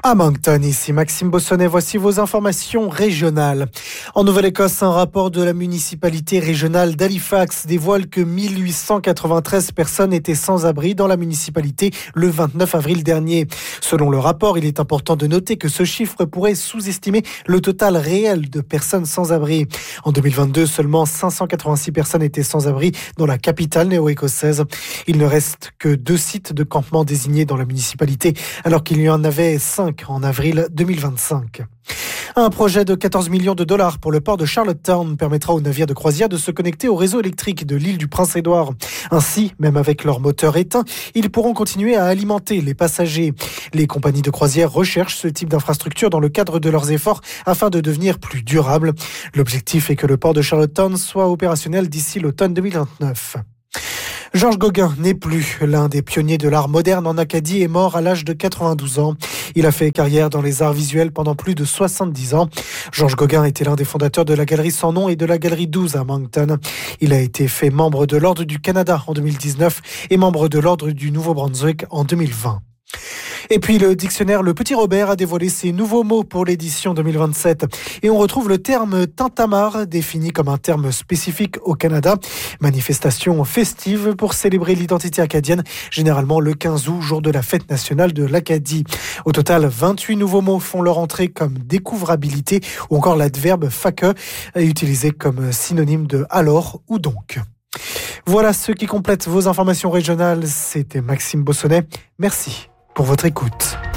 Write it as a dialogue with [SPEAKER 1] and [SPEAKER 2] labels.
[SPEAKER 1] À Moncton, ici Maxime Bossonnet, voici vos informations régionales. En Nouvelle-Écosse, un rapport de la municipalité régionale d'Halifax dévoile que 1893 personnes étaient sans abri dans la municipalité le 29 avril dernier. Selon le rapport, il est important de noter que ce chiffre pourrait sous-estimer le total réel de personnes sans abri. En 2022, seulement 586 personnes étaient sans abri dans la capitale néo-écossaise. Il ne reste que 2 sites de campement désignés dans la municipalité, alors qu'il y en avait 5 en avril 2025. Un projet de 14 millions de dollars pour le port de Charlottetown permettra aux navires de croisière de se connecter au réseau électrique de l'île du Prince-Édouard. Ainsi, même avec leur moteur éteint, ils pourront continuer à alimenter les passagers. Les compagnies de croisière recherchent ce type d'infrastructure dans le cadre de leurs efforts afin de devenir plus durables. L'objectif est que le port de Charlottetown soit opérationnel d'ici l'automne 2029. Georges Gauguin n'est plus. L'un des pionniers de l'art moderne en Acadie est mort à l'âge de 92 ans. Il a fait carrière dans les arts visuels pendant plus de 70 ans. Georges Gauguin était l'un des fondateurs de la Galerie Sans Nom et de la Galerie 12 à Moncton. Il a été fait membre de l'Ordre du Canada en 2019 et membre de l'Ordre du Nouveau-Brunswick en 2020. Et puis le dictionnaire Le Petit Robert a dévoilé ses nouveaux mots pour l'édition 2027. Et on retrouve le terme tintamarre, défini comme un terme spécifique au Canada. Manifestation festive pour célébrer l'identité acadienne, généralement le 15 août, jour de la fête nationale de l'Acadie. Au total, 28 nouveaux mots font leur entrée comme découvrabilité ou encore l'adverbe faque, utilisé comme synonyme de alors ou donc. Voilà ce qui complète vos informations régionales. C'était Maxime Bossonnet. Merci pour votre écoute.